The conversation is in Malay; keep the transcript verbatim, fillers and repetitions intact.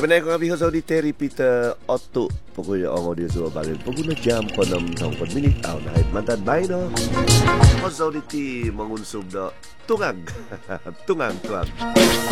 Sebenarnya kung abiho sa Terry Peter Otto pokoknya ang audio sa bagay paguna jam pa ng tangkod minit aw na kahit mantad bay no o sa mangunsub na tungag tungag tungag